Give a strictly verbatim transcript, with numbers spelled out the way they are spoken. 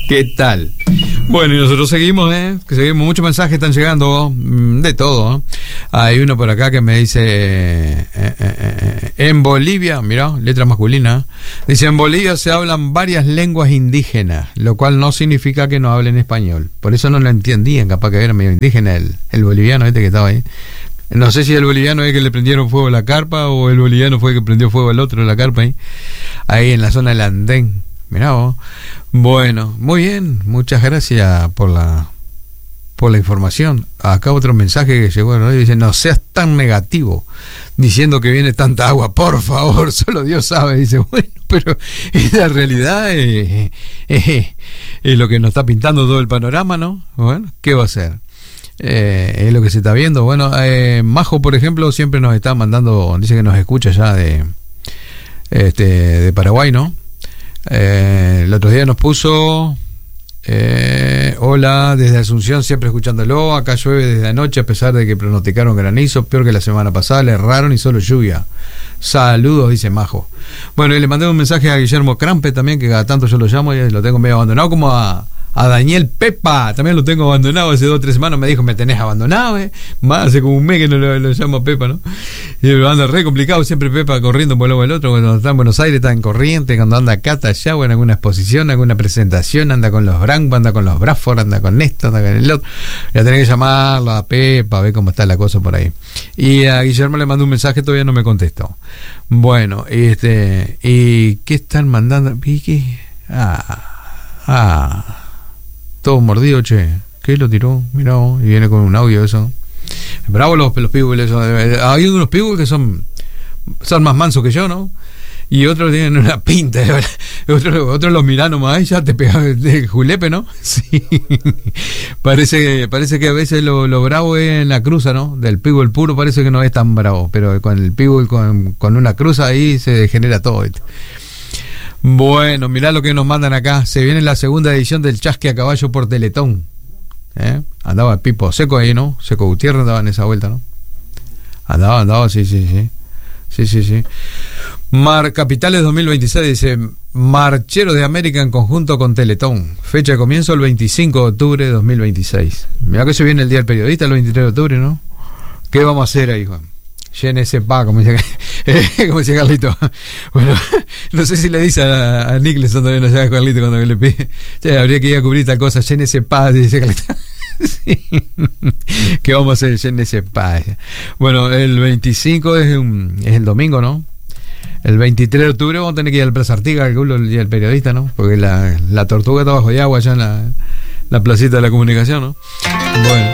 ¿Qué tal? Bueno, y nosotros seguimos, ¿eh? Que seguimos, muchos mensajes están llegando, de todo, ¿eh? Hay uno por acá que me dice, eh, eh, eh, en Bolivia, mirá, letra masculina, dice, en Bolivia se hablan varias lenguas indígenas, lo cual no significa que no hablen español. Por eso no lo entendían, capaz que era medio indígena el, el boliviano este que estaba ahí. No sé si el boliviano es que le prendieron fuego a la carpa o el boliviano fue el que prendió fuego al otro de la carpa ahí, ahí en la zona del andén. Mirá vos. Bueno, muy bien, muchas gracias por la por la información. Acá otro mensaje que llegó, ¿no? Dice, no seas tan negativo diciendo que viene tanta agua, por favor, solo Dios sabe. Dice, bueno, pero en la realidad es, es, es lo que nos está pintando todo el panorama, ¿no? Bueno, ¿qué va a ser? Eh, es lo que se está viendo. Bueno, eh, Majo, por ejemplo, siempre nos está mandando, dice que nos escucha ya de este de Paraguay, ¿no? Eh, el otro día nos puso eh, hola, desde Asunción, siempre escuchándolo. Acá llueve desde anoche, a pesar de que pronosticaron granizo, peor que la semana pasada, le erraron y solo lluvia. Saludos, dice Majo. Bueno, y le mandé un mensaje a Guillermo Crampe también, que cada tanto yo lo llamo y lo tengo medio abandonado, como a A Daniel Pepa, también lo tengo abandonado hace dos o tres semanas, me dijo, me tenés abandonado, eh. Más hace como un mes que no lo, lo llamo a Pepa, ¿no? Y lo anda re complicado, siempre Pepa corriendo por el lado del otro, cuando está en Buenos Aires está en Corrientes, cuando anda acá, está allá, o en alguna exposición, alguna presentación, anda con los Branco, anda con los Bradford, anda con esto, anda con el otro. Ya tenés que llamarlo a Pepa, a ver cómo está la cosa por ahí. Y a Guillermo le mandé un mensaje, todavía no me contestó. Bueno, este, ¿y qué están mandando? ¿Y qué? Ah, ah. Todo mordido, che. ¿Qué lo tiró? Mirá, y viene con un audio eso. Bravo los, los pitbulls. Hay unos pitbulls que son son más mansos que yo, ¿no? Y otros tienen una pinta. Otros, otros los mirá nomás y ya te pegan de julepe, ¿no? Sí. Parece, parece que a veces lo, lo bravo es en la cruza, ¿no? Del pitbull puro parece que no es tan bravo, pero con el pitbull con, con una cruza ahí se degenera todo esto. Bueno, mirá lo que nos mandan acá. Se viene la segunda edición del Chasque a Caballo por Teletón. ¿Eh? Andaba el Pipo Seco ahí, ¿no? Seco Gutiérrez andaba en esa vuelta, ¿no? Andaba, andaba, sí, sí, sí. Sí, sí, sí. Mar Capitales dos mil veintiséis dice, Marcheros de América en conjunto con Teletón. Fecha de comienzo el veinticinco de octubre de dos mil veintiséis. Mirá que se viene el Día del Periodista el veintitrés de octubre, ¿no? ¿Qué vamos a hacer ahí, Juan? Je ne sais pas, como dice, como dice Carlito. Bueno, no sé si le dice a, a Nicholson todavía, no sabe Carlito cuando le pide. Che, habría que ir a cubrir tal cosa, je ne sais pas, dice Carlito. Sí. ¿Qué vamos a hacer? Je ne sais pas. Bueno, el veinticinco es, un, es el domingo, ¿no? El veintitrés de octubre vamos a tener que ir al Plaza Artigas, el día del periodista, ¿no? Porque la, la tortuga está bajo de agua allá en la, la placita de la comunicación, ¿no? Bueno.